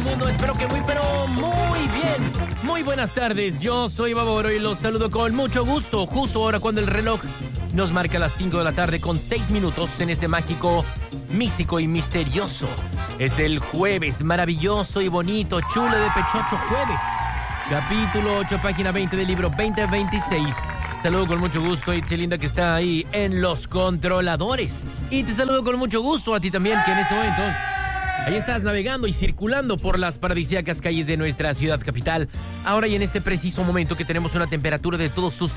mundo? Espero que pero muy bien. Muy buenas tardes, yo soy Baboro y los saludo con mucho gusto. Justo ahora cuando el reloj nos marca las 5 de la tarde con 6 minutos en este mágico, místico y misterioso. Es el jueves, maravilloso y bonito, chulo de pechocho jueves. Capítulo 8, página 20 del libro 2026. Saludo con mucho gusto a Itzelinda que está ahí en los controladores. Y te saludo con mucho gusto a ti también que en este momento ahí estás navegando y circulando por las paradisíacas calles de nuestra ciudad capital. Ahora y en este preciso momento que tenemos una temperatura de todos sus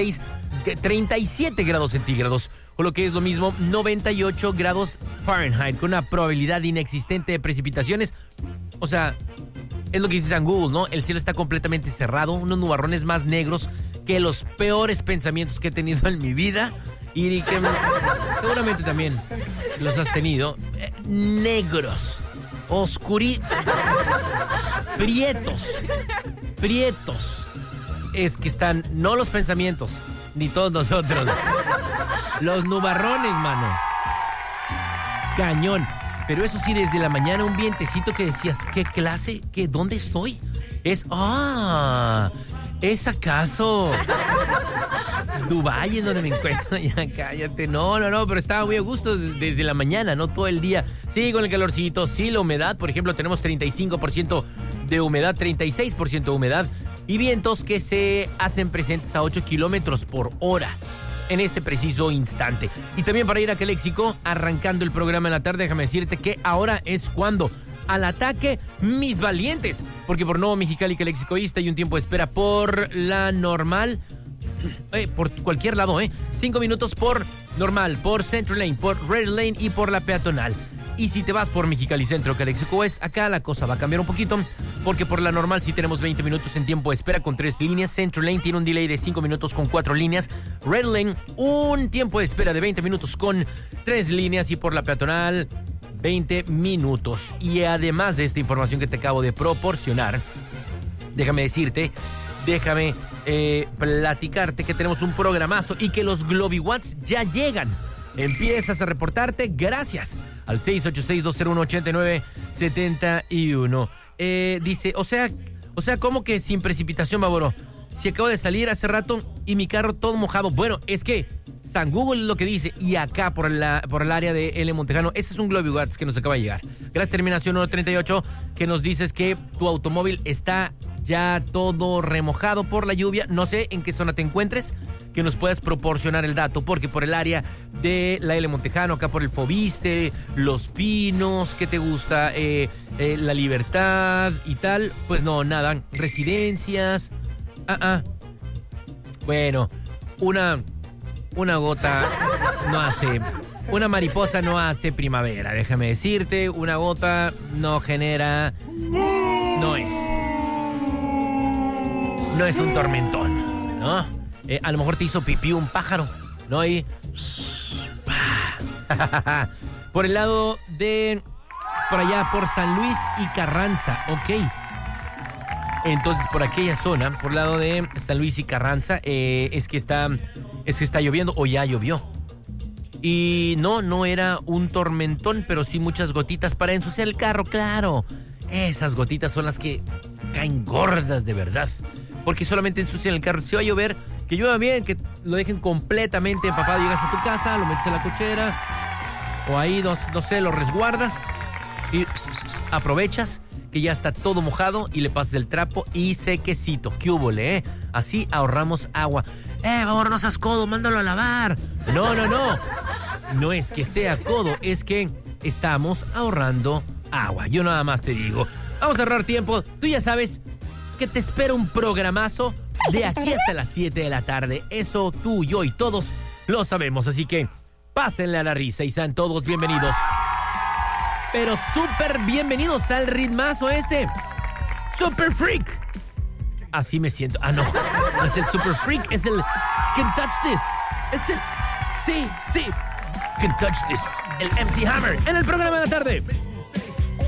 37 grados centígrados. O lo que es lo mismo, 98 grados Fahrenheit. Con una probabilidad inexistente de precipitaciones. O sea, es lo que dice San Google, ¿no? El cielo está completamente cerrado. Unos nubarrones más negros que los peores pensamientos que he tenido en mi vida. Y que seguramente también los has tenido. Negros, prietos. Es que están, no los pensamientos, ni todos nosotros. Los nubarrones, mano. Cañón. Pero eso sí, desde la mañana un vientecito que decías, ¿qué clase? ¿Dónde estoy? ¿Es acaso Dubái en donde me encuentro? Ya cállate, no, pero estaba muy a gusto desde la mañana, no todo el día. Sí, con el calorcito, sí, la humedad, por ejemplo, tenemos 35% de humedad, 36% de humedad y vientos que se hacen presentes a 8 kilómetros por hora en este preciso instante. Y también para ir a Caléxico, arrancando el programa en la tarde, déjame decirte que ahora es cuando al ataque, mis valientes, porque por Nuevo Mexicali, Caléxicoísta hay un tiempo de espera por la normal, por cualquier lado, 5 minutos por normal, por Central Lane, por Red Lane y por la peatonal. Y si te vas por Mexicali Centro, Caléxico Oeste, acá la cosa va a cambiar un poquito, porque por la normal sí tenemos 20 minutos en tiempo de espera con 3 líneas. Central Lane tiene un delay de 5 minutos con 4 líneas. Red Lane, un tiempo de espera de 20 minutos con 3 líneas. Y por la peatonal, 20 minutos. Y además de esta información que te acabo de proporcionar, déjame platicarte que tenemos un programazo y que los GlobiWatts ya llegan. Empiezas a reportarte gracias al 686-201-8971. Dice, o sea, ¿cómo que sin precipitación, Baboro? Si acabo de salir hace rato y mi carro todo mojado. Bueno, es que San Google es lo que dice. Y acá por el área de L. Montejano, ese es un GlobiWatts que nos acaba de llegar. Gracias, terminación 138, que nos dices que tu automóvil está ya todo remojado por la lluvia. No sé en qué zona te encuentres, que nos puedas proporcionar el dato, porque por el área de la L. Montejano, acá por el Fobiste, Los Pinos, ¿qué te gusta? La Libertad y tal, pues no, nada, residencias. Bueno, una gota no hace, una mariposa no hace primavera, déjame decirte, una gota no genera, no es un tormentón, ¿no? A lo mejor te hizo pipí un pájaro, ¿no? Y por el lado de, por allá, por San Luis y Carranza, ok. Entonces, por aquella zona, por el lado de San Luis y Carranza, es que está lloviendo, o ya llovió. Y no era un tormentón, pero sí muchas gotitas para ensuciar el carro, claro. Esas gotitas son las que caen gordas de verdad, porque solamente ensucian el carro. Si va a llover, que llueva bien, que lo dejen completamente empapado. Llegas a tu casa, lo metes en la cochera, o ahí, no sé, lo resguardas y aprovechas que ya está todo mojado y le pasas el trapo y sequecito. ¿Qué húbole, Así ahorramos agua. Vamos, no seas codo, mándalo a lavar. No. No es que sea codo, es que estamos ahorrando agua. Yo nada más te digo. Vamos a ahorrar tiempo. Tú ya sabes que te espera un programazo de aquí hasta las 7 de la tarde. Eso tú, yo y todos lo sabemos. Así que pásenle a la risa y sean todos bienvenidos. Pero súper bienvenidos al ritmazo este. Super Freak. Así me siento. No es el Super Freak, es el Can Touch This. Es el... Sí. Can Touch This. El MC Hammer en el programa de la tarde.